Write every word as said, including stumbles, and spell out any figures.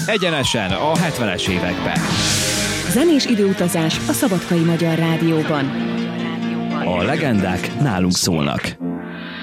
egyenesen a hetvenes évekbe. Zenés időutazás a Szabadkai Magyar Rádióban. A legendák nálunk szólnak.